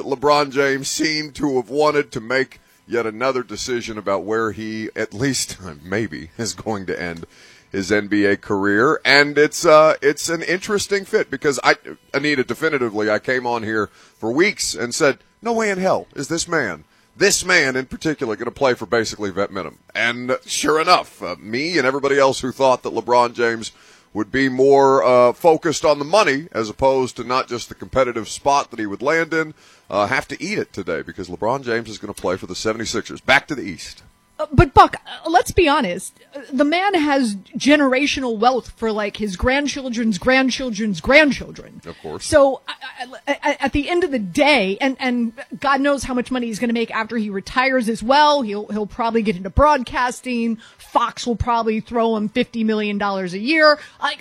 LeBron James seemed to have wanted to make yet another decision about where he, at least maybe, is going to end his NBA career. And it's an interesting fit because Anita, definitively, I came on here for weeks and said, no way in hell is this man in particular, going to play for basically vet minimum. And sure enough, me and everybody else who thought that LeBron James would be more focused on the money as opposed to not just the competitive spot that he would land in, have to eat it today because LeBron James is going to play for the 76ers. Back to the East. But Buck, let's be honest. The man has generational wealth for like his grandchildren's grandchildren's grandchildren. Of course. So at the end of the day, and God knows how much money he's going to make after he retires as well. He'll probably get into broadcasting. Fox will probably throw him $50 million a year.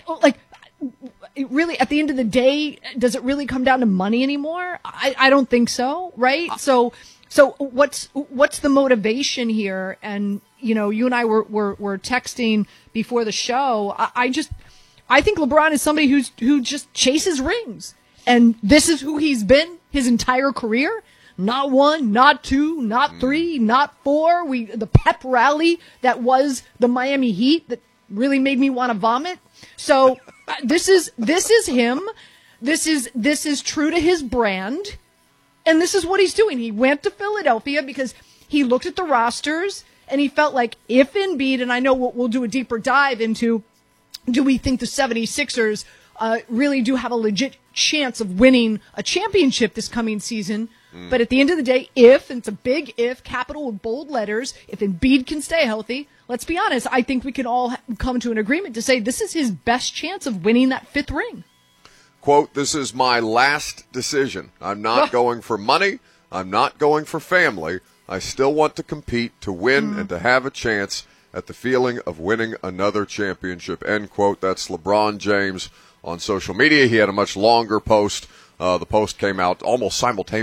Really, at the end of the day, does it really come down to money anymore? I don't think so, right? So what's the motivation here? And, you and I were texting before the show. I think LeBron is somebody who just chases rings. And this is who he's been his entire career. Not one, not two, not three, not four. The pep rally that was the Miami Heat that really made me want to vomit. So this is him. This is true to his brand. And this is what he's doing. He went to Philadelphia because he looked at the rosters and he felt like if Embiid, and I know we'll do a deeper dive into, do we think the 76ers really do have a legit chance of winning a championship this coming season? But at the end of the day, and it's a big if, capital with bold letters, if Embiid can stay healthy, let's be honest, I think we can all come to an agreement to say this is his best chance of winning that fifth ring. Quote, this is my last decision. I'm not going for money. I'm not going for family. I still want to compete, to win, and to have a chance at the feeling of winning another championship. End quote. That's LeBron James on social media. He had a much longer post. The post came out almost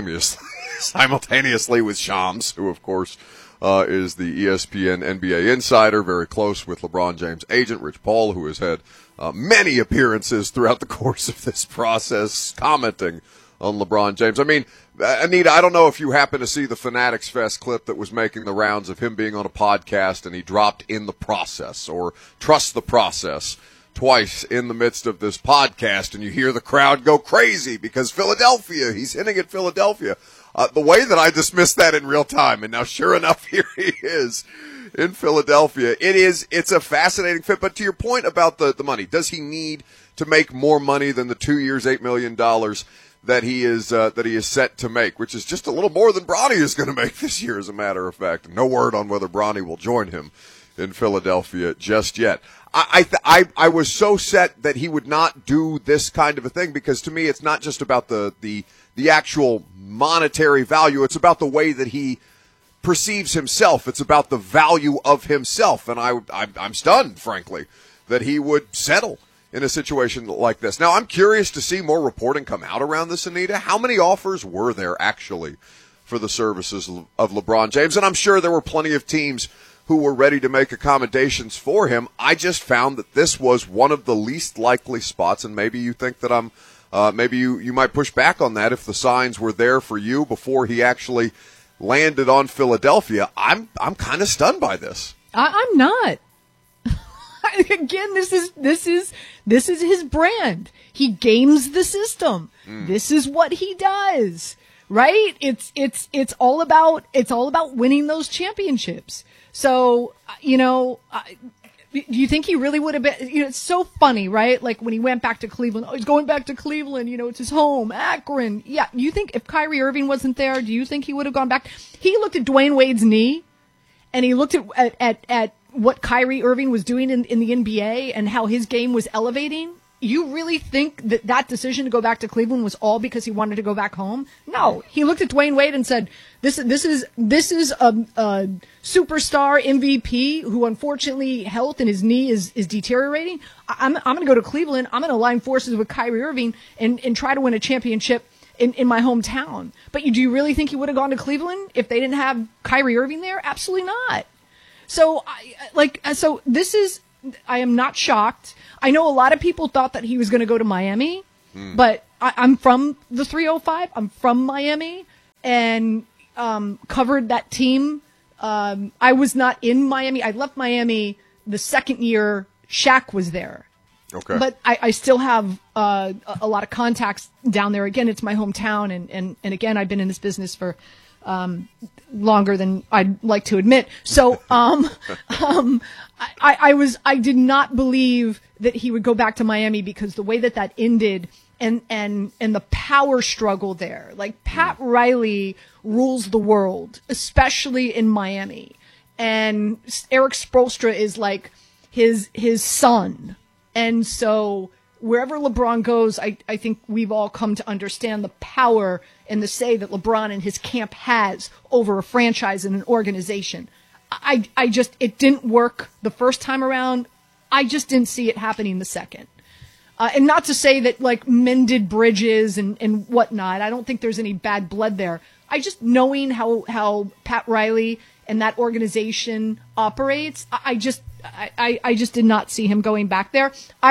simultaneously with Shams, who, of course, is the ESPN NBA insider, very close with LeBron James' agent, Rich Paul, who has had many appearances throughout the course of this process commenting on LeBron James. I mean, Anita, I don't know if you happen to see the Fanatics Fest clip that was making the rounds of him being on a podcast and he dropped in the process or trust the process twice in the midst of this podcast, and you hear the crowd go crazy because Philadelphia, he's hinting at Philadelphia. The way that I dismissed that in real time, and now sure enough, here he is in Philadelphia. It's a fascinating fit. But to your point about the money, does he need to make more money than the 2 years, $8 million that he is set to make, which is just a little more than Bronny is going to make this year, as a matter of fact. No word on whether Bronny will join him in Philadelphia just yet. I was so set that he would not do this kind of a thing because to me it's not just about the actual monetary value. It's about the way that he perceives himself. It's about the value of himself. And I'm stunned, frankly, that he would settle in a situation like this. Now, I'm curious to see more reporting come out around this, Anita. How many offers were there actually for the services of LeBron James? And I'm sure there were plenty of teams who were ready to make accommodations for him. I just found that this was one of the least likely spots, and maybe you think that maybe you might push back on that if the signs were there for you before he actually landed on Philadelphia. I'm kind of stunned by this. I'm not. Again, this is his brand. He games the system. This is what he does, right? It's all about winning those championships. So, do you think he really would have been, it's so funny, right? Like when he went back to Cleveland, he's going back to Cleveland, it's his home, Akron. Yeah. You think if Kyrie Irving wasn't there, do you think he would have gone back? He looked at Dwayne Wade's knee and he looked at what Kyrie Irving was doing in the NBA and how his game was elevating. You really think that decision to go back to Cleveland was all because he wanted to go back home? No. He looked at Dwayne Wade and said, this is a superstar MVP who unfortunately health and his knee is deteriorating. I'm going to go to Cleveland. I'm going to align forces with Kyrie Irving and try to win a championship in my hometown. But do you really think he would have gone to Cleveland if they didn't have Kyrie Irving there? Absolutely not. So I am not shocked. I know a lot of people thought that he was going to go to Miami, but I'm from the 305. I'm from Miami. and covered that team. I was not in Miami. I left Miami the second year Shaq was there. Okay. But I still have a lot of contacts down there. Again, it's my hometown, and again, I've been in this business for longer than I'd like to admit. So I did not believe that he would go back to Miami because the way that ended and the power struggle there. Like Pat Riley rules the world, especially in Miami. And Eric Spoelstra is like his son. And so wherever LeBron goes, I think we've all come to understand the power and the say that LeBron and his camp has over a franchise and an organization. I just, it didn't work the first time around. I just didn't see it happening the second. And not to say that like mended bridges and whatnot. I don't think there's any bad blood there. I just, knowing how Pat Riley and that organization operates, I just did not see him going back there.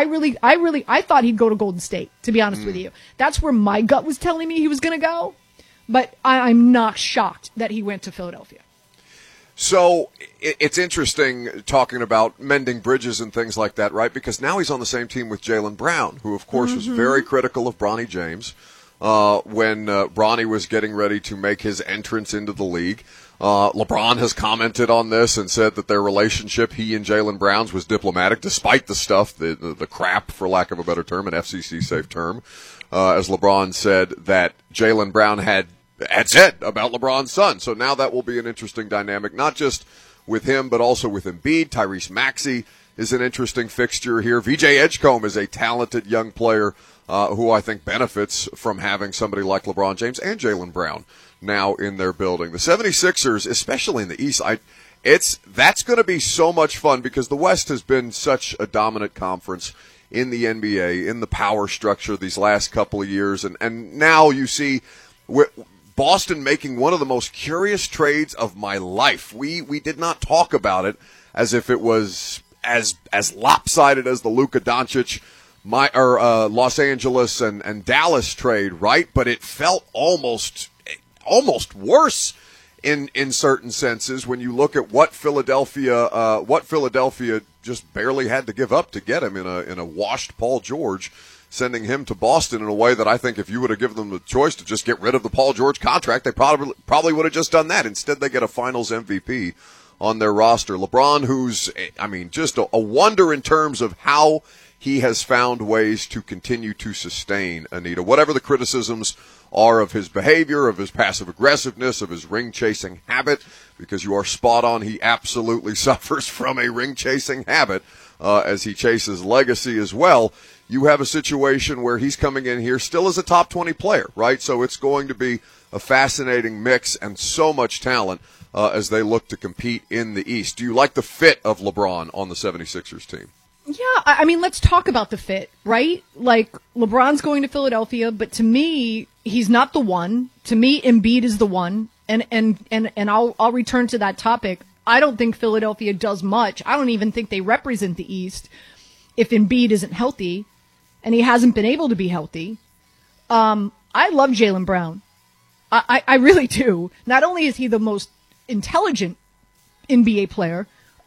I thought he'd go to Golden State, to be honest with you. That's where my gut was telling me he was going to go. But I'm not shocked that he went to Philadelphia. So it's interesting talking about mending bridges and things like that, right? Because now he's on the same team with Jaylen Brown, who, of course, was very critical of Bronny James when Bronny was getting ready to make his entrance into the league. LeBron has commented on this and said that their relationship, he and Jaylen Brown's, was diplomatic, despite the stuff, the crap, for lack of a better term, an FCC-safe term, as LeBron said that Jaylen Brown had said about LeBron's son. So now that will be an interesting dynamic, not just with him, but also with Embiid. Tyrese Maxey is an interesting fixture here. VJ Edgecombe is a talented young player who I think benefits from having somebody like LeBron James and Jaylen Brown now in their building. The 76ers, especially in the East, that's going to be so much fun because the West has been such a dominant conference in the NBA, in the power structure these last couple of years. And now you see Boston making one of the most curious trades of my life. We did not talk about it as if it was as lopsided as the Luka Doncic Los Angeles and Dallas trade, right? But it felt almost worse in certain senses when you look at what Philadelphia just barely had to give up to get him in a washed Paul George, sending him to Boston in a way that I think if you would have given them the choice to just get rid of the Paul George contract, they probably would have just done that. Instead, they get a Finals MVP on their roster. LeBron, who's, just a wonder in terms of how he has found ways to continue to sustain, Anita. Whatever the criticisms are of his behavior, of his passive aggressiveness, of his ring-chasing habit, because you are spot on, he absolutely suffers from a ring-chasing habit as he chases legacy as well. You have a situation where he's coming in here still as a top 20 player, right? So it's going to be a fascinating mix and so much talent as they look to compete in the East. Do you like the fit of LeBron on the 76ers team? Yeah, let's talk about the fit, right? Like, LeBron's going to Philadelphia, but to me, he's not the one. To me, Embiid is the one. And I'll return to that topic. I don't think Philadelphia does much. I don't even think they represent the East if Embiid isn't healthy, and he hasn't been able to be healthy. I love Jaylen Brown. I really do. Not only is he the most intelligent NBA player,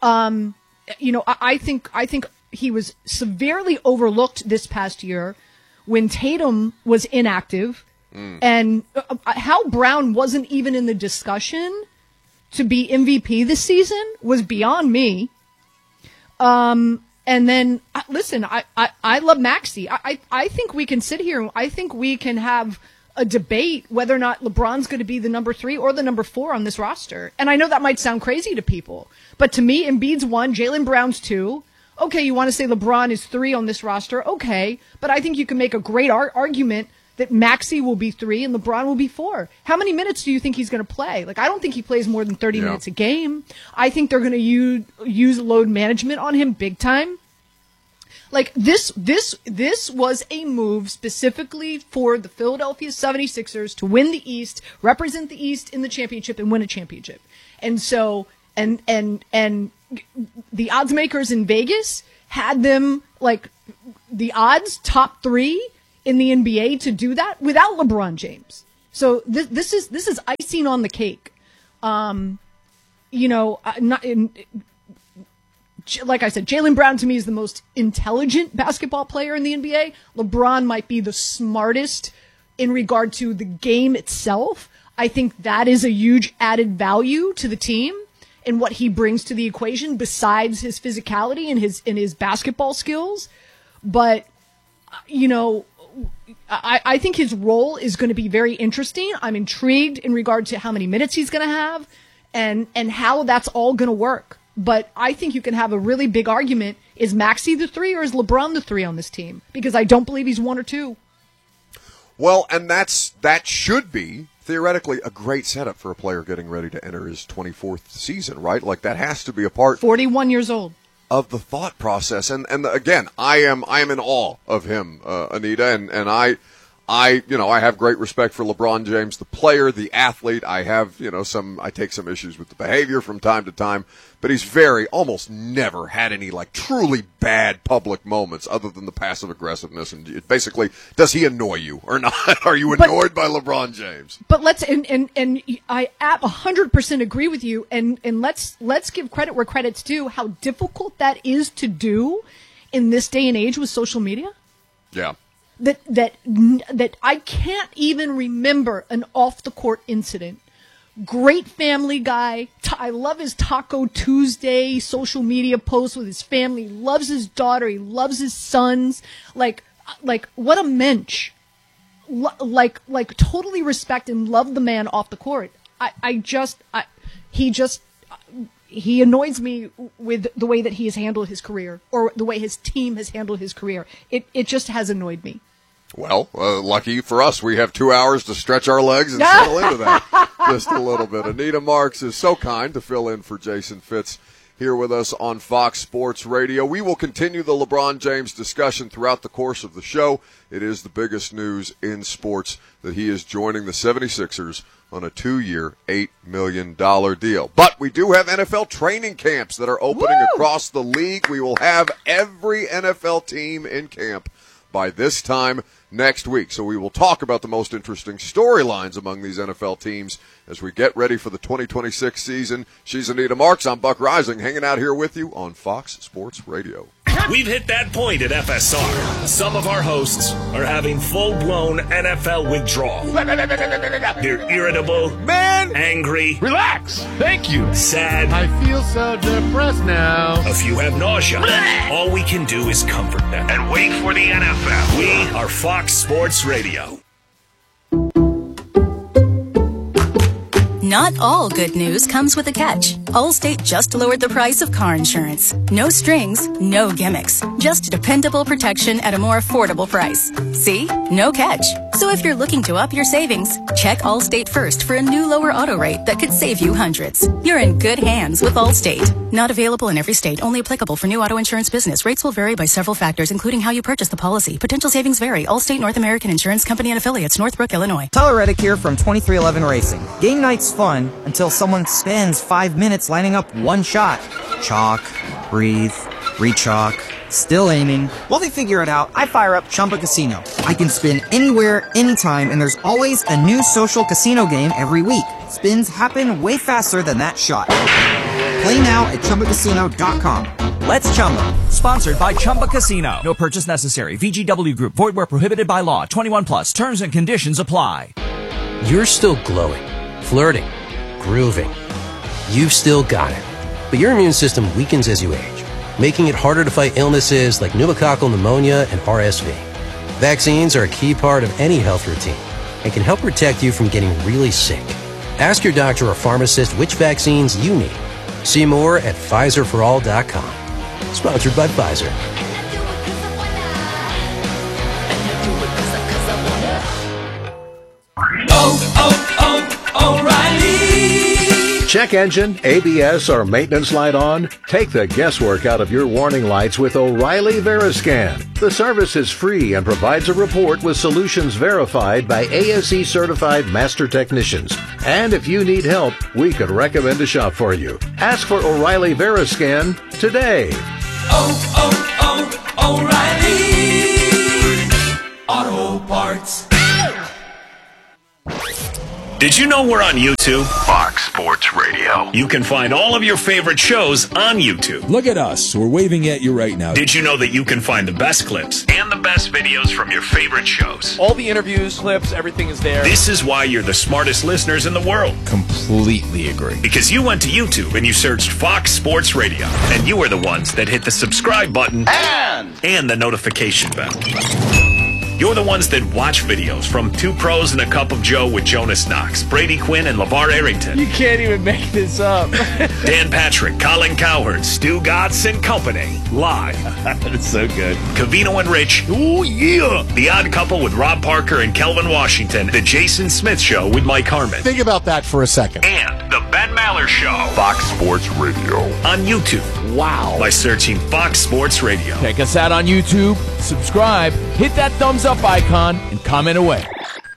I think he was severely overlooked this past year when Tatum was inactive, and how Brown wasn't even in the discussion to be MVP this season was beyond me. And then, listen, I love Maxey. I think we can sit here. I think we can have a debate whether or not LeBron's going to be the number 3 or the number 4 on this roster. And I know that might sound crazy to people, but to me, Embiid's 1, Jaylen Brown's 2. Okay, you want to say LeBron is 3 on this roster? Okay, but I think you can make a great argument that Maxey will be 3 and LeBron will be 4. How many minutes do you think he's going to play? Like, I don't think he plays more than 30 minutes a game. I think they're going to use load management on him big time. Like, this was a move specifically for the Philadelphia 76ers to win the East, represent the East in the championship, and win a championship. And so, and the odds makers in Vegas had them, like, the odds top 3 in the NBA to do that without LeBron James. So this is icing on the cake. Like I said, Jaylen Brown to me is the most intelligent basketball player in the NBA. LeBron might be the smartest in regard to the game itself. I think that is a huge added value to the team and what he brings to the equation besides his physicality and his basketball skills. But, I think his role is going to be very interesting. I'm intrigued in regard to how many minutes he's going to have and how that's all going to work. But I think you can have a really big argument. Is Maxey the 3 or is LeBron the 3 on this team? Because I don't believe he's 1 or 2. Well, and that should be theoretically a great setup for a player getting ready to enter his 24th season, right? Like that has to be a part 41 years old of the thought process. And again, I am in awe of him, Anita, and I have great respect for LeBron James, the player, the athlete. I take some issues with the behavior from time to time, but he's almost never had any like truly bad public moments other than the passive aggressiveness. And it basically, does he annoy you or not? Are you annoyed by LeBron James? But I 100% agree with you. And let's give credit where credit's due. How difficult that is to do in this day and age with social media. Yeah. That I can't even remember an off-the-court incident. Great family guy. I love his Taco Tuesday social media posts with his family. He loves his daughter. He loves his sons. Like what a mensch. Like totally respect and love the man off the court. He annoys me with the way that he has handled his career or the way his team has handled his career. It just has annoyed me. Well, lucky for us, we have 2 hours to stretch our legs and settle into that just a little bit. Anita Marks is so kind to fill in for Jason Fitz here with us on Fox Sports Radio. We will continue the LeBron James discussion throughout the course of the show. It is the biggest news in sports that he is joining the 76ers on a 2-year, $8 million deal. But we do have NFL training camps that are opening across the league. We will have every NFL team in camp by this time next week. So we will talk about the most interesting storylines among these NFL teams as we get ready for the 2026 season. She's Anita Marks. I'm Buck Rising, hanging out here with you on Fox Sports Radio. We've hit that point at FSR. Some of our hosts are having full-blown NFL withdrawal. They're irritable, angry, relax, thank you, sad. I feel so depressed now. A few have nausea. All we can do is comfort them and wait for the NFL. We are Fox Sports Radio. Not all good news comes with a catch. Allstate just lowered the price of car insurance. No strings, no gimmicks. Just dependable protection at a more affordable price. See? No catch. So if you're looking to up your savings, check Allstate first for a new lower auto rate that could save you hundreds. You're in good hands with Allstate. Not available in every state. Only applicable for new auto insurance business. Rates will vary by several factors, including how you purchase the policy. Potential savings vary. Allstate North American Insurance Company and Affiliates, Northbrook, Illinois. Tyler Reddick here from 2311 Racing. Game night's fun until someone spends 5 minutes lining up one shot. Chalk, breathe, re-chalk, still aiming. While they figure it out, I fire up Chumba Casino. I can spin anywhere, anytime, and there's always a new social casino game every week. Spins happen way faster than that shot. Play now at ChumbaCasino.com. Let's Chumba. Sponsored by Chumba Casino. No purchase necessary. VGW Group. Void where prohibited by law. 21 plus. Terms and conditions apply. You're still glowing, flirting, grooving. You've still got it. But your immune system weakens as you age, making it harder to fight illnesses like pneumococcal pneumonia and RSV. Vaccines are a key part of any health routine and can help protect you from getting really sick. Ask your doctor or pharmacist which vaccines you need. See more at PfizerForAll.com. Sponsored by Pfizer. O'Reilly. Check engine, ABS, or maintenance light on? Take the guesswork out of your warning lights with O'Reilly Veriscan. The service is free and provides a report with solutions verified by ASE certified master technicians. And if you need help, we could recommend a shop for you. Ask for O'Reilly Veriscan today. O'Reilly Auto Parts. Did you know we're on YouTube? Fox Sports Radio. You can find all of your favorite shows on YouTube. Look at us. We're waving at you right now. Did you know that you can find the best clips and the best videos from your favorite shows? All the interviews, clips, everything is there. This is why you're the smartest listeners in the world. Completely agree. Because you went to YouTube and you searched Fox Sports Radio. And you were the ones that hit the subscribe button and the notification bell. You're the ones that watch videos from Two Pros and a Cup of Joe with Jonas Knox, Brady Quinn, and LeVar Arrington. You can't even make this up. Dan Patrick, Colin Cowherd, Stu Gatz and Company. Live. That's so good. Covino and Rich. Oh, yeah. The Odd Couple with Rob Parker and Kelvin Washington. The Jason Smith Show with Mike Harmon. Think about that for a second. And The Ben Maller Show. Fox Sports Radio. On YouTube. Wow. By searching Fox Sports Radio. Check us out on YouTube, subscribe, hit that thumbs up icon, and comment away.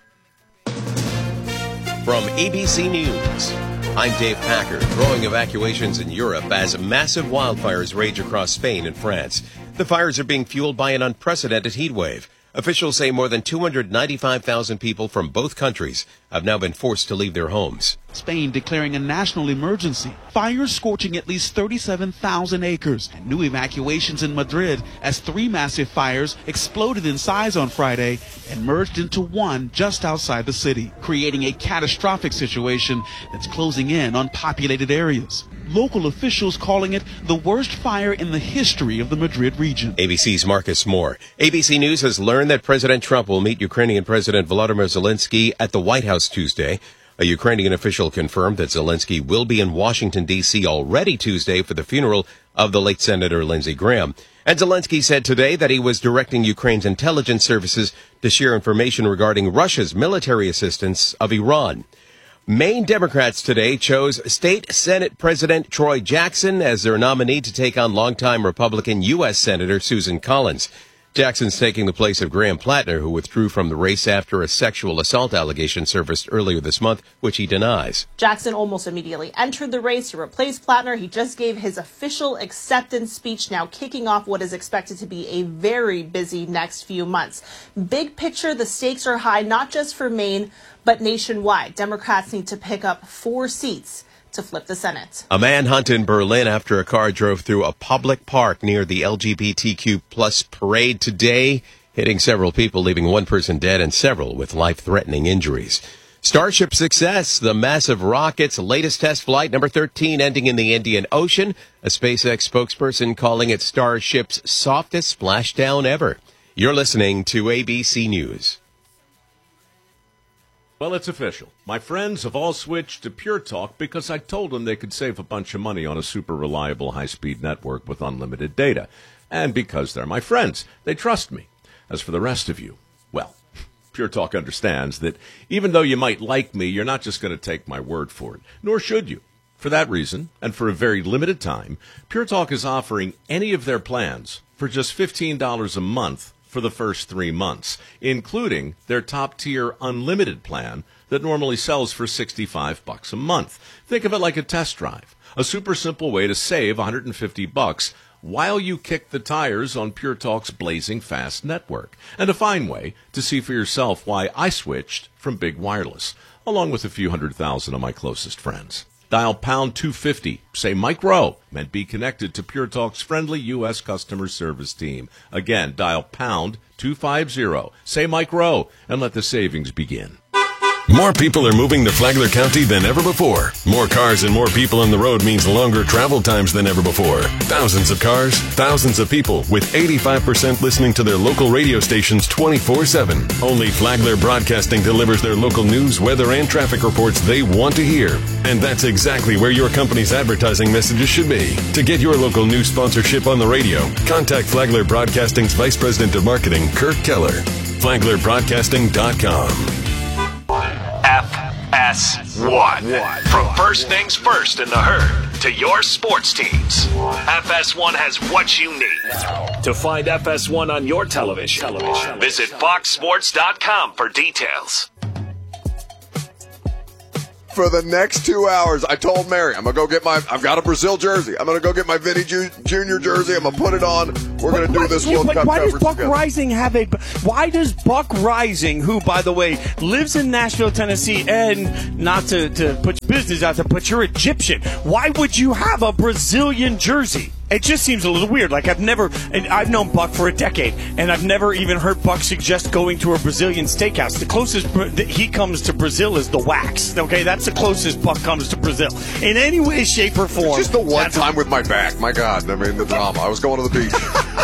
From ABC News, I'm Dave Packer. Growing evacuations in Europe as massive wildfires rage across Spain and France. The fires are being fueled by an unprecedented heat wave. Officials say more than 295,000 people from both countries have now been forced to leave their homes. Spain declaring a national emergency. Fires scorching at least 37,000 acres. And new evacuations in Madrid as 3 massive fires exploded in size on Friday and merged into one just outside the city, creating a catastrophic situation that's closing in on populated areas. Local officials calling it the worst fire in the history of the Madrid region. ABC's Marcus Moore. ABC News has learned that President Trump will meet Ukrainian President Volodymyr Zelensky at the White House Tuesday. A Ukrainian official confirmed that Zelensky will be in Washington, D.C. already Tuesday for the funeral of the late Senator Lindsey Graham. And Zelensky said today that he was directing Ukraine's intelligence services to share information regarding Russia's military assistance of Iran. Maine Democrats today chose State Senate President Troy Jackson as their nominee to take on longtime Republican U.S. Senator Susan Collins. Jackson's taking the place of Graham Plattner, who withdrew from the race after a sexual assault allegation surfaced earlier this month, which he denies. Jackson almost immediately entered the race to replace Plattner. He just gave his official acceptance speech, now kicking off what is expected to be a very busy next few months. Big picture, the stakes are high, not just for Maine, but nationwide. Democrats need to pick up 4 seats to flip the Senate. A manhunt in Berlin after a car drove through a public park near the LGBTQ plus parade today, hitting several people, leaving one person dead and several with life-threatening injuries. Starship success, the massive rocket's latest test flight, number 13, ending in the Indian Ocean. A SpaceX spokesperson calling it Starship's softest splashdown ever. You're listening to ABC News. Well, it's official. My friends have all switched to Pure Talk because I told them they could save a bunch of money on a super reliable high-speed network with unlimited data. And because they're my friends, they trust me. As for the rest of you, well, Pure Talk understands that even though you might like me, you're not just going to take my word for it, nor should you. For that reason, and for a very limited time, Pure Talk is offering any of their plans for just $15 a month for the first 3 months, including their top-tier unlimited plan that normally sells for $65 a month. Think of it like a test drive, a super simple way to save $150 while you kick the tires on Pure Talk's blazing fast network, and a fine way to see for yourself why I switched from big wireless, along with a few 100,000 of my closest friends. Dial pound 250, say Mike Rowe, and be connected to Pure Talk's friendly U.S. customer service team. Again, dial pound 250, say Mike Rowe, and let the savings begin. More people are moving to Flagler County than ever before. More cars and more people on the road means longer travel times than ever before. Thousands of cars, thousands of people, with 85% listening to their local radio stations 24/7. Only Flagler Broadcasting delivers their local news, weather, and traffic reports they want to hear. And that's exactly where your company's advertising messages should be. To get your local news sponsorship on the radio, contact Flagler Broadcasting's Vice President of Marketing, Kirk Keller. FlaglerBroadcasting.com. FS1. From first things first in the herd to your sports teams, FS1 has what you need. To find FS1 on your television, visit foxsports.com for details. For the next 2 hours, I told Mary, I've got a Brazil jersey. I'm going to go get my Vinny Jr. jersey. I'm going to put it on. We're going to do this World Cup why coverage does Buck together. Rising why does Buck Rising, who, by the way, lives in Nashville, Tennessee, and not to put your business out there, but you're Egyptian, why would you have a Brazilian jersey? It just seems a little weird. Like, I've known Buck for a decade, and I've never even heard Buck suggest going to a Brazilian steakhouse. The closest that he comes to Brazil is the Wax. Okay, that's the closest Buck comes to Brazil. In any way, shape, or form. Just the one time with my back. My God, I mean, the drama. I was going to the beach.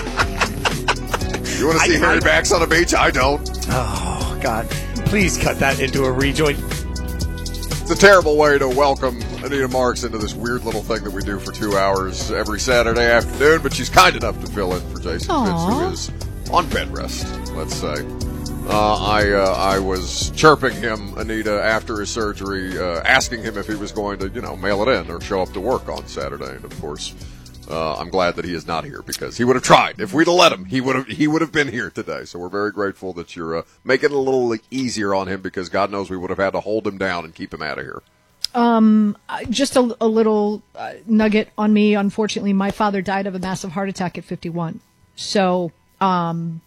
You want to see Harry Backs on a beach? I don't. Oh, God. Please cut that into a rejoin. It's a terrible way to welcome Anita Marks into this weird little thing that we do for 2 hours every Saturday afternoon, but she's kind enough to fill in for Jason Fitz, who is on bed rest, let's say. I was chirping him, Anita, after his surgery, asking him if he was going to, mail it in or show up to work on Saturday. And, of course, I'm glad that he is not here because he would have tried. If we'd have let him, he would have been here today. So we're very grateful that you're making it a little easier on him because God knows we would have had to hold him down and keep him out of here. Just a little nugget on me. Unfortunately, my father died of a massive heart attack at 51. So, and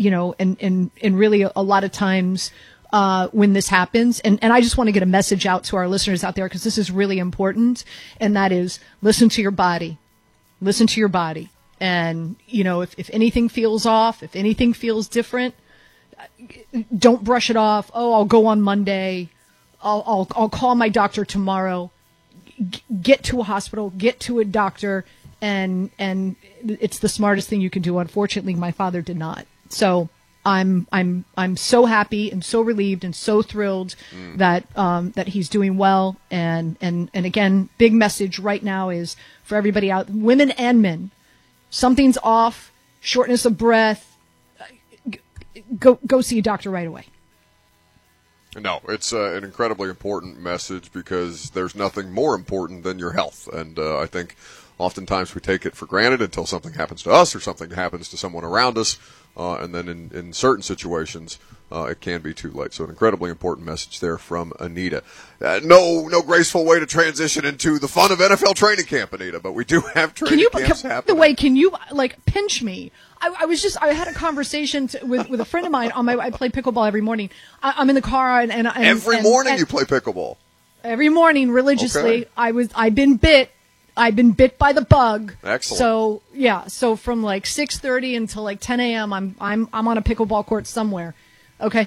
really a lot of times when this happens, and I just want to get a message out to our listeners out there because this is really important, and that is listen to your body. Listen to your body. And, if anything feels off, if anything feels different, don't brush it off. Oh, I'll go on Monday. I'll call my doctor tomorrow. Get to a hospital, get to a doctor, and it's the smartest thing you can do. Unfortunately, my father did not. So I'm so happy and so relieved and so thrilled that he's doing well. And again, big message right now is for everybody out, women and men. Something's off, shortness of breath. Go see a doctor right away. No, it's an incredibly important message because there's nothing more important than your health. And I think oftentimes we take it for granted until something happens to us or something happens to someone around us. And then in certain situations, it can be too late. So an incredibly important message there from Anita. No graceful way to transition into the fun of NFL training camp, Anita, but we do have training camps happening. By the way, can you pinch me? I had a conversation with a friend of mine I play pickleball every morning. I'm in the car and every morning you play pickleball. Every morning religiously. Okay. I've been bit by the bug. Excellent. So yeah, so from 6:30 until 10 a.m. I'm on a pickleball court somewhere. Okay.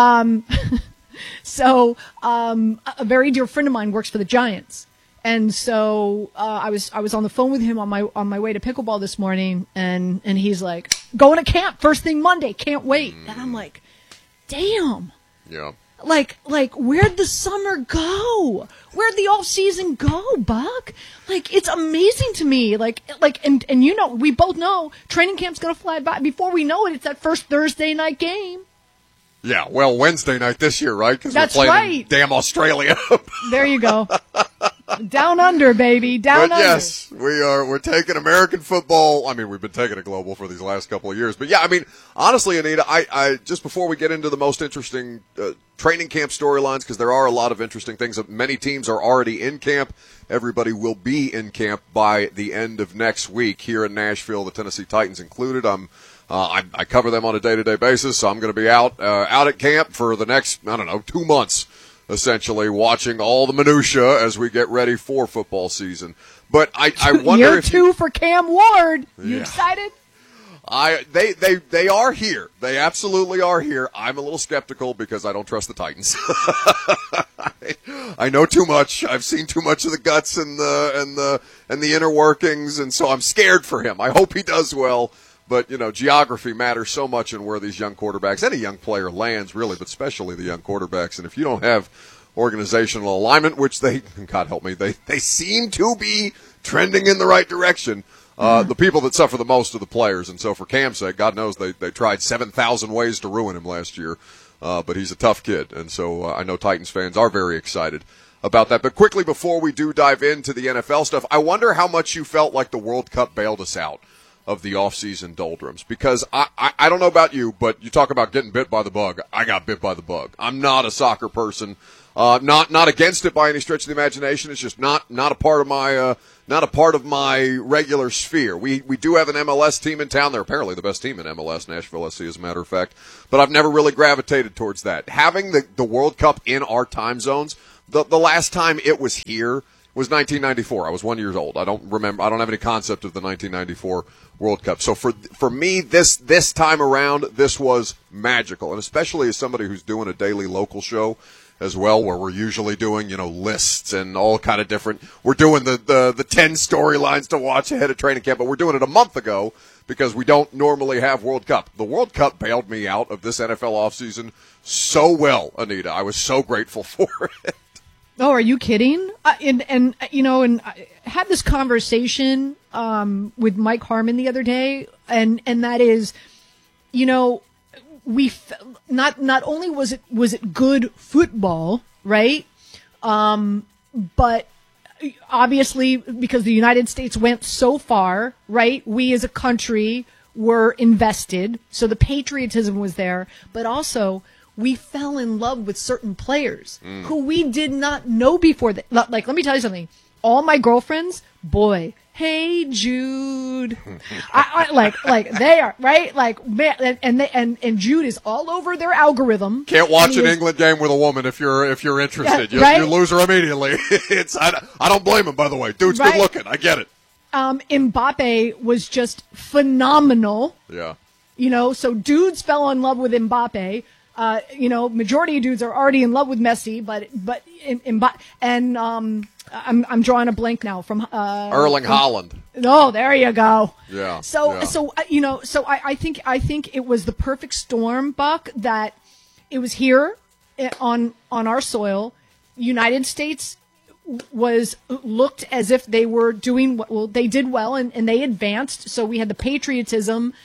So a very dear friend of mine works for the Giants. And so I was on the phone with him on my way to pickleball this morning, and he's like, going to camp first thing Monday, can't wait. And I'm like, damn. Yeah. Like where'd the summer go? Where'd the off season go, Buck? It's amazing to me. And we both know training camp's gonna fly by. Before we know it, it's that first Thursday night game. Yeah, well, Wednesday night this year, right? Because we're playing in damn Australia. There you go. Down under, baby. Down under. Yes, we're taking American football. I mean, we've been taking it global for these last couple of years. But yeah, I mean, honestly, Anita, I just before we get into the most interesting training camp storylines, because there are a lot of interesting things. Many teams are already in camp. Everybody will be in camp by the end of next week here in Nashville, the Tennessee Titans included. I cover them on a day-to-day basis, so I'm going to be out at camp for the next, 2 months, essentially, watching all the minutia as we get ready for football season. But I wonder Year 2 for Cam Ward. You excited? They are here. They absolutely are here. I'm a little skeptical because I don't trust the Titans. I know too much. I've seen too much of the guts and the inner workings, and so I'm scared for him. I hope he does well. But, geography matters so much in where these young quarterbacks, any young player lands, really, but especially the young quarterbacks. And if you don't have organizational alignment, which they, God help me, they seem to be trending in the right direction, the people that suffer the most are the players. And so for Cam's sake, God knows they tried 7,000 ways to ruin him last year. But he's a tough kid. And so I know Titans fans are very excited about that. But quickly, before we do dive into the NFL stuff, I wonder how much you felt like the World Cup bailed us out of the off-season doldrums, because I don't know about you, but you talk about getting bit by the bug. I got bit by the bug. I'm not a soccer person. Not against it by any stretch of the imagination. It's just not a part of my regular sphere. We do have an MLS team in town. They're apparently the best team in MLS, Nashville SC, as a matter of fact. But I've never really gravitated towards that. Having the World Cup in our time zones, the last time it was here was 1994. I was 1 year old. I don't have any concept of the 1994 World Cup. So for me, this time around, this was magical. And especially as somebody who's doing a daily local show as well, where we're usually doing, lists and all kind of different. We're doing the 10 storylines to watch ahead of training camp, but we're doing it a month ago because we don't normally have World Cup. The World Cup bailed me out of this NFL offseason so well, Anita. I was so grateful for it. Oh, are you kidding? And I had this conversation with Mike Harmon the other day, and that is, we not only was it good football, right? But obviously because the United States went so far, right? We as a country were invested, so the patriotism was there, but also we fell in love with certain players who we did not know before. Like, let me tell you something. All my girlfriends, boy, hey Jude, I like they are right. Like, man, and Jude is all over their algorithm. Can't watch an England game with a woman if you're interested. Right? You lose her immediately. I don't blame him, by the way. Dude's good looking. I get it. Mbappe was just phenomenal. Yeah. So dudes fell in love with Mbappe. Majority of dudes are already in love with Messi, but I'm drawing a blank now from Erling Haaland. Oh, there you go. Yeah. I think it was the perfect storm, Buck, that it was here on our soil. United States looked as if they were doing well. They did well and they advanced. So we had the patriotism,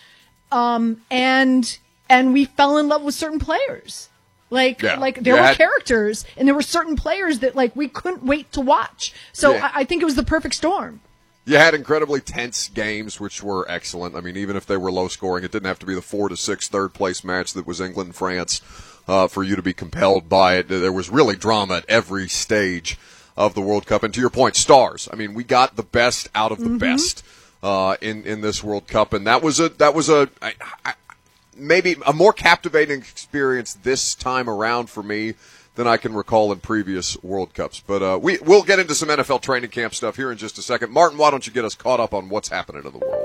and we fell in love with certain players. There were characters, and there were certain players that we couldn't wait to watch. So I think it was the perfect storm. You had incredibly tense games, which were excellent. I mean, even if they were low scoring, it didn't have to be the 4-6 third place match that was England and France for you to be compelled by it. There was really drama at every stage of the World Cup. And to your point, stars. I mean, we got the best out of the best in this World Cup, and that was maybe a more captivating experience this time around for me than I can recall in previous World Cups. But we'll get into some NFL training camp stuff here in just a second. Martin, why don't you get us caught up on what's happening in the world?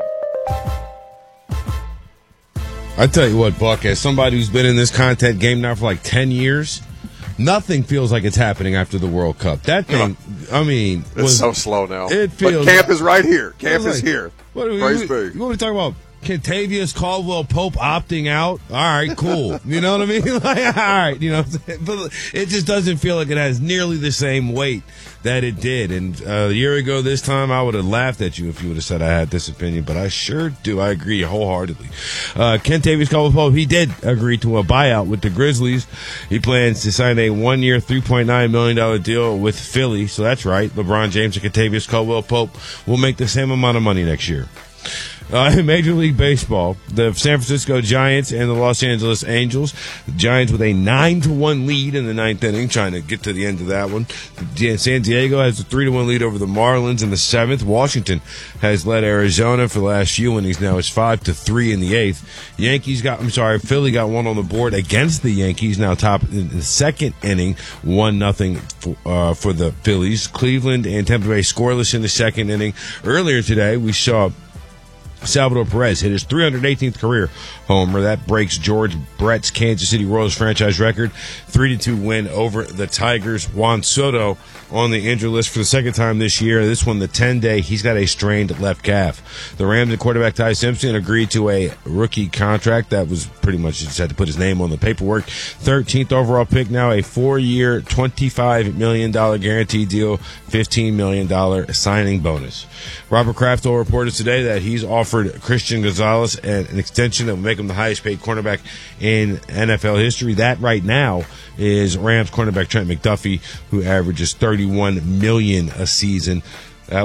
I tell you what, Buck, as somebody who's been in this content game now for 10 years, nothing feels like it's happening after the World Cup. That thing, it's so slow now. It feels. But camp is right here. Camp is here. Praise be. You want to talk about Kentavious Caldwell-Pope opting out? All right, cool. You know what I mean? All right, but it just doesn't feel like it has nearly the same weight that it did. And a year ago this time, I would have laughed at you if you would have said I had this opinion, but I sure do. I agree wholeheartedly. Kentavious Caldwell-Pope, he did agree to a buyout with the Grizzlies. He plans to sign a 1-year, $3.9 million deal with Philly, so that's right. LeBron James and Kentavious Caldwell-Pope will make the same amount of money next year. In Major League Baseball, the San Francisco Giants and the Los Angeles Angels. The Giants with a 9-1 lead in the ninth inning, trying to get to the end of that one. San Diego has a 3-1 lead over the Marlins in the seventh. Washington has led Arizona for the last few innings. Now it's 5-3 in the eighth. Philly got one on the board against the Yankees. Now top in the second inning, 1-0 for the Phillies. Cleveland and Tampa Bay scoreless in the second inning. Earlier today, we saw Salvador Perez hit his 318th career homer. That breaks George Brett's Kansas City Royals franchise record. 3-2 win over the Tigers. Juan Soto on the injured list for the second time this year. This one, the 10-day, he's got a strained left calf. The Rams and quarterback Ty Simpson agreed to a rookie contract. That was pretty much, just had to put his name on the paperwork. 13th overall pick now, a 4-year, $25 million guaranteed deal, $15 million signing bonus. Robert Kraft reported today that he's offered Christian Gonzalez an extension that will make him the highest paid cornerback in NFL history. That right now is Rams cornerback Trent McDuffie, who averages $31 million a season. That was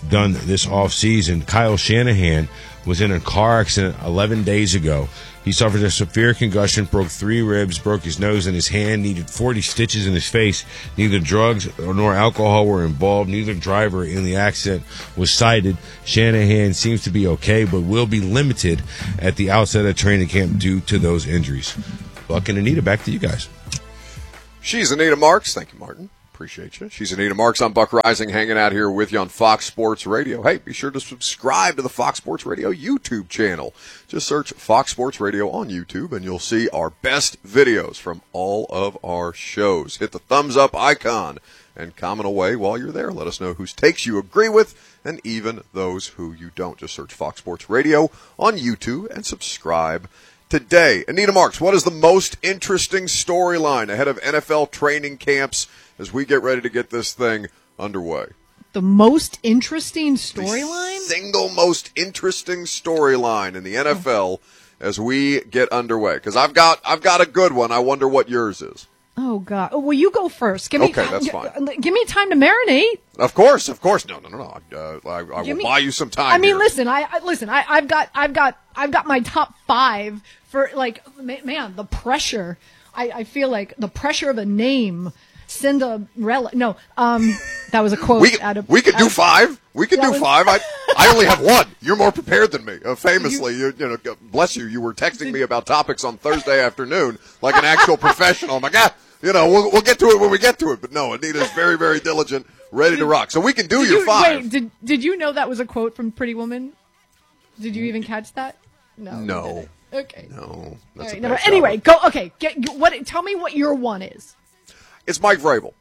done this offseason. Kyle Shanahan was in a car accident 11 days ago. He suffered a severe concussion, broke 3 ribs, broke his nose and his hand, needed 40 stitches in his face. Neither drugs nor alcohol were involved. Neither driver in the accident was cited. Shanahan seems to be okay, but will be limited at the outset of training camp due to those injuries. Buck and Anita, back to you guys. She's Anita Marks. Thank you, Martin. Appreciate you. She's Anita Marks. I'm Buck Rising, hanging out here with you on Fox Sports Radio. Hey, be sure to subscribe to the Fox Sports Radio YouTube channel. Just search Fox Sports Radio on YouTube, and you'll see our best videos from all of our shows. Hit the thumbs up icon and comment away while you're there. Let us know whose takes you agree with and even those who you don't. Just search Fox Sports Radio on YouTube and subscribe today. Anita Marks, what is the most interesting storyline ahead of NFL training camps as we get ready to get this thing underway? The most interesting storyline? Single most interesting storyline in the NFL as we get underway. Because I've got a good one. I wonder what yours is. Oh God! Oh, well, you go first. Give me okay, that's fine. Give me time to marinate. Of course. No. I will buy you some time. I mean, here. listen. I've got my top 5 for man. The pressure. I feel like the pressure of a name. Cinderella. No, that was a quote. We could do 5. We could do 5. I only have 1. You're more prepared than me. Famously, you know, bless you. You were texting me about topics on Thursday afternoon like an actual professional. I'm like, we'll get to it when we get to it. But no, Anita's very, very diligent, ready to rock. So we can do your 5. Wait, did you know that was a quote from Pretty Woman? Did you even catch that? No. Okay. No. That's anyway, go. Okay. Tell me what your 1 is. It's Mike Vrabel.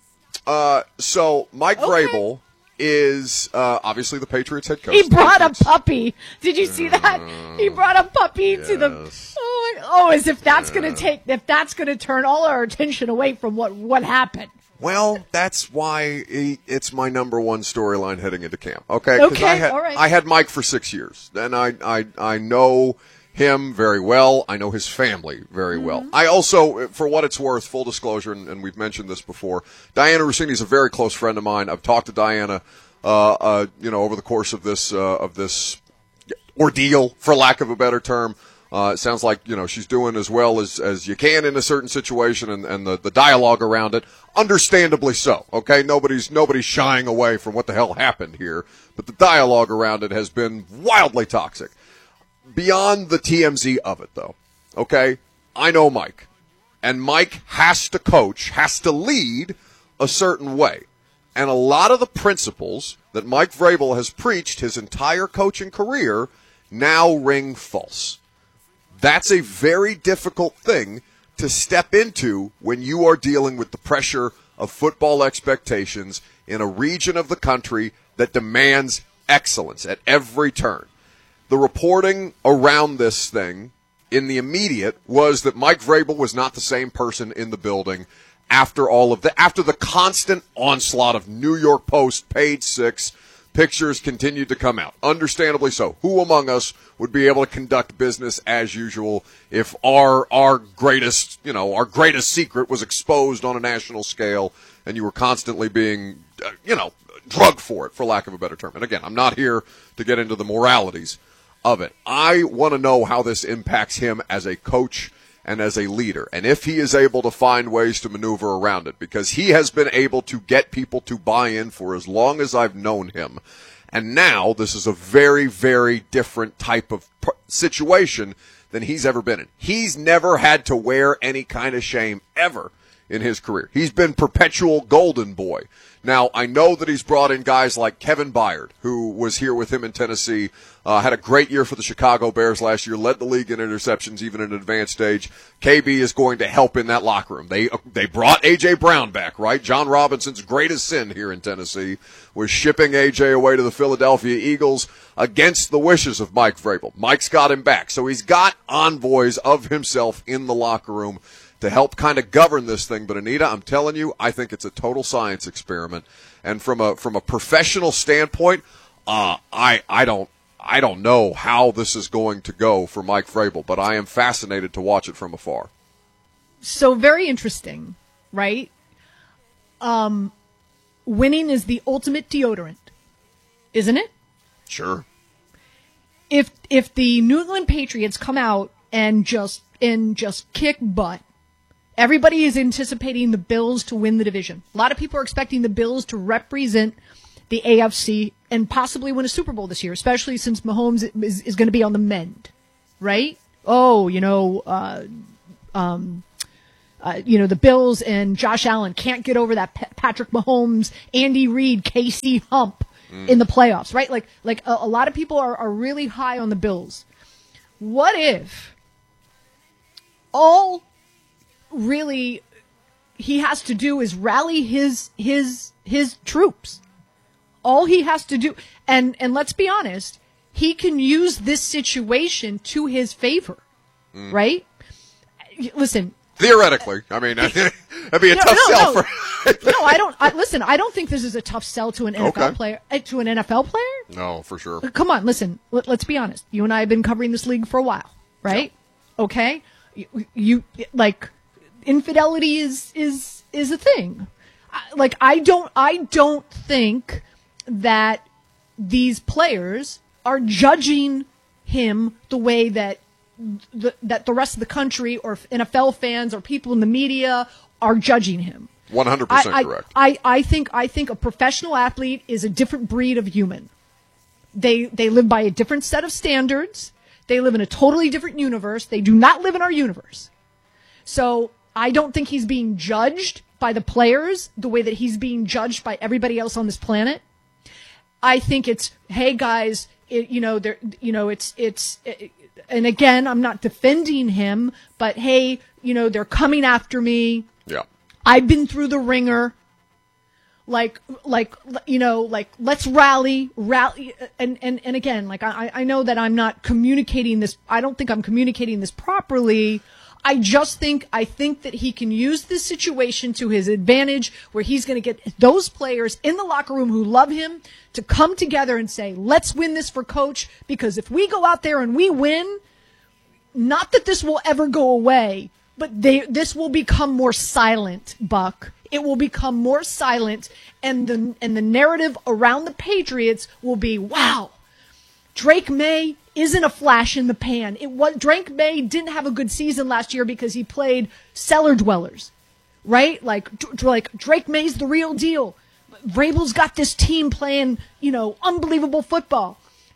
So Mike Vrabel is obviously the Patriots head coach. He brought a puppy. Did you see that? He brought a puppy to the. As if that's going to turn all our attention away from what happened. Well, that's why it's my number 1 storyline heading into camp. Okay. All right. I had Mike for 6 years, and I know him very well. I know his family very well. I also, for what it's worth, full disclosure, and we've mentioned this before, Diana Rossini is a very close friend of mine. I've talked to Diana, over the course of this ordeal, for lack of a better term. It sounds like, she's doing as well as you can in a certain situation, and the dialogue around it, understandably so. Okay, nobody's shying away from what the hell happened here, but the dialogue around it has been wildly toxic. Beyond the TMZ of it, though, okay, I know Mike, and Mike has to coach, has to lead a certain way. And a lot of the principles that Mike Vrabel has preached his entire coaching career now ring false. That's a very difficult thing to step into when you are dealing with the pressure of football expectations in a region of the country that demands excellence at every turn. The reporting around this thing in the immediate was that Mike Vrabel was not the same person in the building after the constant onslaught of New York Post Page 6 pictures continued to come out. Understandably so. Who among us would be able to conduct business as usual if our greatest secret was exposed on a national scale and you were constantly being, drugged for it, for lack of a better term. And again, I'm not here to get into the moralities of it. I want to know how this impacts him as a coach and as a leader, and if he is able to find ways to maneuver around it, because he has been able to get people to buy in for as long as I've known him. And now this is a very, very different type of situation than he's ever been in. He's never had to wear any kind of shame ever in his career. He's been perpetual golden boy. Now, I know that he's brought in guys like Kevin Byard, who was here with him in Tennessee, had a great year for the Chicago Bears last year, led the league in interceptions even at an advanced stage. KB is going to help in that locker room. They brought A.J. Brown back, right? John Robinson's greatest sin here in Tennessee was shipping A.J. away to the Philadelphia Eagles against the wishes of Mike Vrabel. Mike's got him back. So he's got envoys of himself in the locker room to help kind of govern this thing. But Anita, I'm telling you, I think it's a total science experiment. And from a professional standpoint, I don't know how this is going to go for Mike Vrabel, but I am fascinated to watch it from afar. So very interesting, right? Winning is the ultimate deodorant. isn't it? Sure. If the New England Patriots come out and just kick butt, everybody is anticipating the Bills to win the division. A lot of people are expecting the Bills to represent the AFC and possibly win a Super Bowl this year, especially since Mahomes is going to be on the mend, right? Oh, the Bills and Josh Allen can't get over that Patrick Mahomes, Andy Reid, KC hump in the playoffs, right? Like a lot of people are really high on the Bills. What if all really he has to do is rally his troops? All he has to do, and let's be honest, he can use this situation to his favor, right? Listen. Theoretically, I mean, that'd be a tough sell for. I don't think this is a tough sell to an NFL player. To an NFL player? No, for sure. Come on, listen. Let's be honest. You and I have been covering this league for a while, right? Yeah. Okay. You like infidelity is a thing. I don't think that these players are judging him the way that the rest of the country or NFL fans or people in the media are judging him. 100% correct. I think a professional athlete is a different breed of human. They live by a different set of standards. They live in a totally different universe. They do not live in our universe. So I don't think he's being judged by the players the way that he's being judged by everybody else on this planet. I think it's, hey guys, and again, I'm not defending him, but hey, they're coming after me. Yeah. I've been through the ringer. Let's rally. And again, I know that I'm not communicating this. I don't think I'm communicating this properly. I think that he can use this situation to his advantage, where he's going to get those players in the locker room who love him to come together and say, let's win this for Coach, because if we go out there and we win, not that this will ever go away, but this will become more silent, Buck. It will become more silent, and the narrative around the Patriots will be, wow, Drake May isn't a flash in the pan. Drake May didn't have a good season last year because he played cellar dwellers, right? Like Drake May's the real deal. Vrabel's got this team playing, unbelievable football.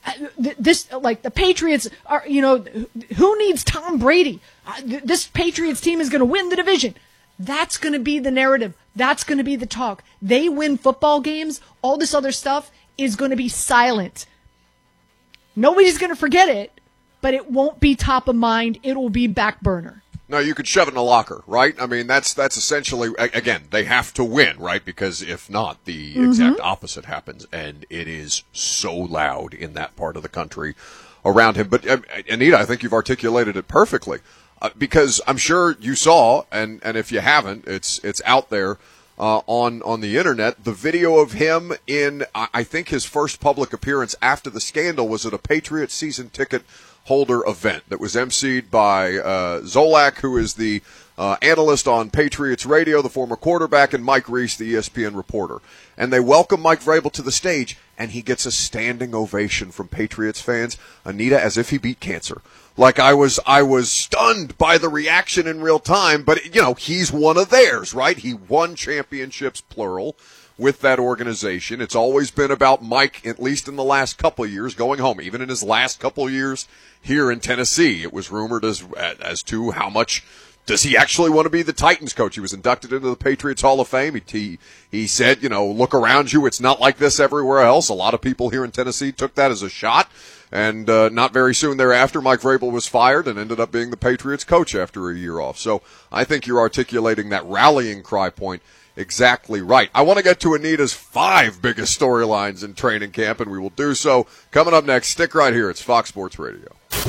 The Patriots are, who needs Tom Brady? This Patriots team is going to win the division. That's going to be the narrative. That's going to be the talk. They win football games. All this other stuff is going to be silent. Nobody's going to forget it, but it won't be top of mind. It will be back burner. No, you could shove it in a locker, right? I mean, that's essentially, again, they have to win, right? Because if not, the exact opposite happens, and it is so loud in that part of the country around him. But, Anita, I think you've articulated it perfectly, because I'm sure you saw, and if you haven't, it's out there on the internet, the video of him in, I think his first public appearance after the scandal was at a Patriots season ticket holder event that was emceed by Zolak, who is the analyst on Patriots Radio, the former quarterback, and Mike Reese, the ESPN reporter. And they welcome Mike Vrabel to the stage, and he gets a standing ovation from Patriots fans, Anita, as if he beat cancer. Like, I was stunned by the reaction in real time, but, he's one of theirs, right? He won championships, plural, with that organization. It's always been about Mike, at least in the last couple of years, going home. Even in his last couple of years here in Tennessee, it was rumored as to how much does he actually want to be the Titans coach. He was inducted into the Patriots Hall of Fame. He said, look around you. It's not like this everywhere else. A lot of people here in Tennessee took that as a shot. And not very soon thereafter, Mike Vrabel was fired and ended up being the Patriots coach after a year off. So I think you're articulating that rallying cry point exactly right. I want to get to Anita's 5 biggest storylines in training camp, and we will do so coming up next. Stick right here. It's Fox Sports Radio.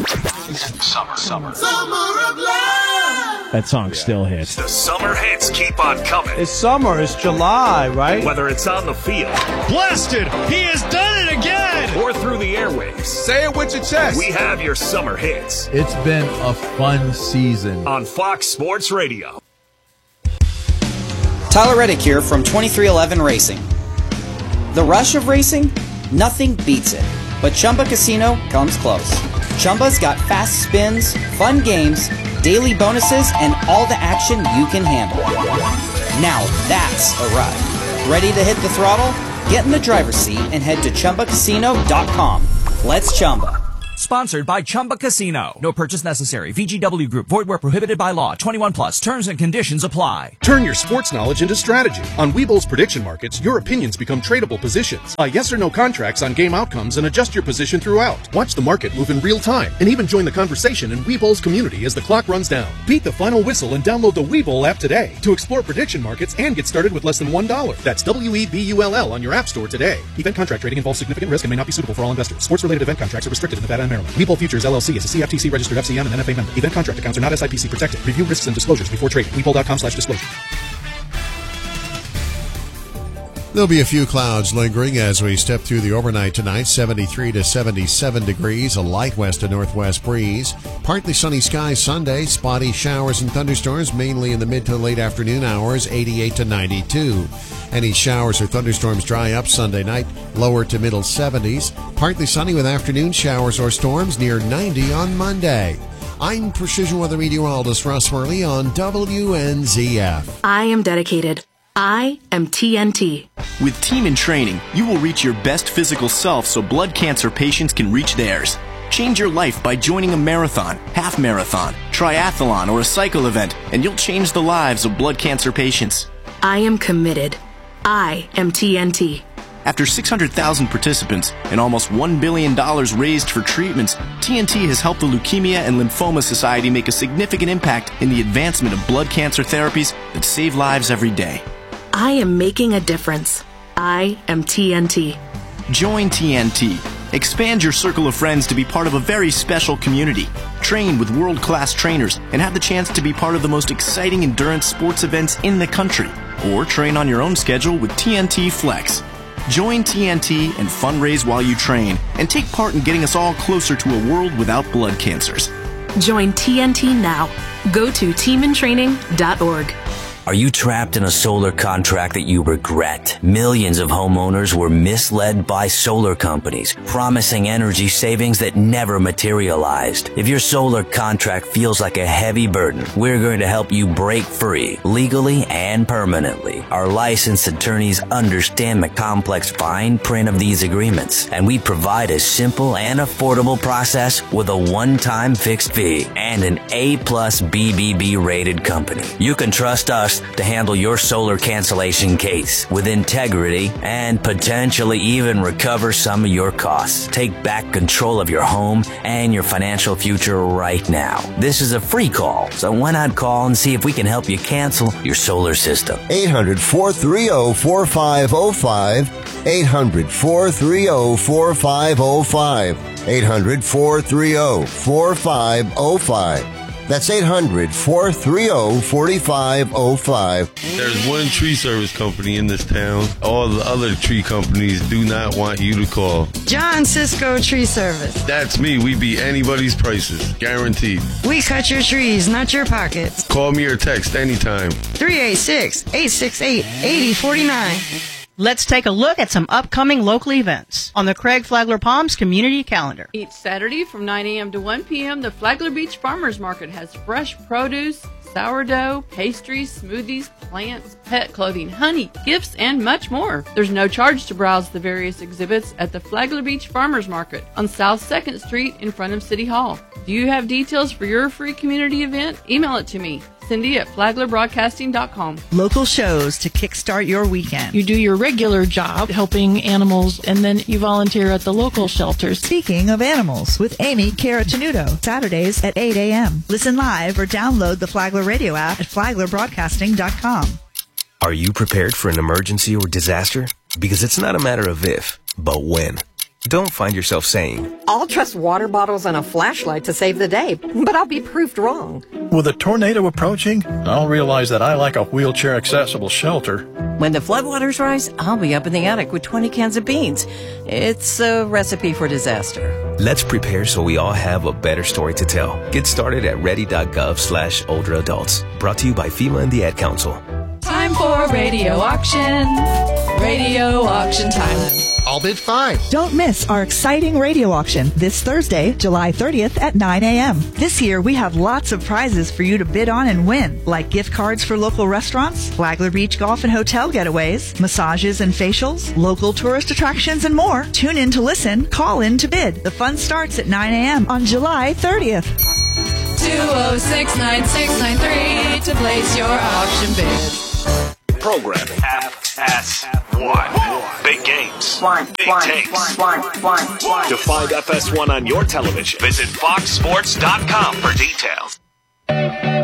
Summer of love. That song still hits. The summer hits keep on coming. It's summer. It's July, right? Whether it's on the field. Blasted! He has done it again! Or through the airwaves. Say it with your chest. We have your summer hits. It's been a fun season. On Fox Sports Radio. Tyler Reddick here from 2311 Racing. The rush of racing? Nothing beats it. But Chumba Casino comes close. Chumba's got fast spins, fun games, daily bonuses, and all the action you can handle. Now that's a ride. Ready to hit the throttle? Get in the driver's seat and head to ChumbaCasino.com. Let's Chumba. Sponsored by Chumba Casino. No purchase necessary. VGW Group. Void where prohibited by law. 21 plus. Terms and conditions apply. Turn your sports knowledge into strategy. On Webull's prediction markets, your opinions become tradable positions. Buy yes or no contracts on game outcomes and adjust your position throughout. Watch the market move in real time and even join the conversation in Webull's community as the clock runs down. Beat the final whistle and download the Webull app today to explore prediction markets and get started with less than $1. That's WEBULL on your app store today. Event contract trading involves significant risk and may not be suitable for all investors. Sports-related event contracts are restricted in Nevada and Maryland. Webull Futures LLC is a CFTC registered FCM and NFA member. Event contract accounts are not SIPC protected. Review risks and disclosures before trading. Webull.com/disclosure. There'll be a few clouds lingering as we step through the overnight tonight. 73 to 77 degrees, a light west to northwest breeze. Partly sunny skies Sunday, spotty showers and thunderstorms mainly in the mid to late afternoon hours, 88 to 92. Any showers or thunderstorms dry up Sunday night, lower to middle 70s. Partly sunny with afternoon showers or storms near 90 on Monday. I'm Precision Weather Meteorologist Russ Worley on WNZF. I am dedicated. I am TNT. With Team in Training, you will reach your best physical self so blood cancer patients can reach theirs. Change your life by joining a marathon, half marathon, triathlon, or a cycle event, and you'll change the lives of blood cancer patients. I am committed. I am TNT. After 600,000 participants and almost $1 billion raised for treatments, TNT has helped the Leukemia and Lymphoma Society make a significant impact in the advancement of blood cancer therapies that save lives every day. I am making a difference. I am TNT. Join TNT. Expand your circle of friends to be part of a very special community. Train with world-class trainers and have the chance to be part of the most exciting endurance sports events in the country. Or train on your own schedule with TNT Flex. Join TNT and fundraise while you train and take part in getting us all closer to a world without blood cancers. Join TNT now. Go to teamintraining.org. Are you trapped in a solar contract that you regret? Millions of homeowners were misled by solar companies, promising energy savings that never materialized. If your solar contract feels like a heavy burden, we're going to help you break free, legally and permanently. Our licensed attorneys understand the complex fine print of these agreements, and we provide a simple and affordable process with a one-time fixed fee and an A+ BBB rated company. You can trust us to handle your solar cancellation case with integrity and potentially even recover some of your costs. Take back control of your home and your financial future right now. This is a free call, so why not call and see if we can help you cancel your solar system? 800-430-4505. 800-430-4505. 800-430-4505. That's 800-430-4505. There's one tree service company in this town. All the other tree companies do not want you to call. John Cisco Tree Service. That's me. We beat anybody's prices. Guaranteed. We cut your trees, not your pockets. Call me or text anytime. 386-868-8049. Let's take a look at some upcoming local events on the Craig Flagler Palms community calendar. Each Saturday from 9 a.m. to 1 p.m., the Flagler Beach Farmers Market has fresh produce, sourdough, pastries, smoothies, plants, pet clothing, honey, gifts, and much more. There's no charge to browse the various exhibits at the Flagler Beach Farmers Market on South 2nd Street in front of City Hall. Do you have details for your free community event? Email it to me, Cindy at FlaglerBroadcasting.com. Local shows to kickstart your weekend. You do your regular job helping animals, and then you volunteer at the local shelters. Speaking of animals, with Amy Caratenuto, Saturdays at 8 a.m. Listen live or download the Flagler Radio app at FlaglerBroadcasting.com. Are you prepared for an emergency or disaster? Because it's not a matter of if, but when. Don't find yourself saying, I'll trust water bottles and a flashlight to save the day, but I'll be proved wrong. With a tornado approaching, I'll realize that I like a wheelchair-accessible shelter. When the floodwaters rise, I'll be up in the attic with 20 cans of beans. It's a recipe for disaster. Let's prepare so we all have a better story to tell. Get started at ready.gov/older adults. Brought to you by FEMA and the Ad Council. Time for radio auction. Radio auction time. I'll bid 5. Don't miss our exciting radio auction this Thursday, July 30th at 9 a.m. This year, we have lots of prizes for you to bid on and win, like gift cards for local restaurants, Flagler Beach golf and hotel getaways, massages and facials, local tourist attractions, and more. Tune in to listen, call in to bid. The fun starts at 9 a.m. on July 30th. 206-9693 to place your auction bid. Program FS1. Big games. Big takes. To find FS1 on your television, visit foxsports.com for details.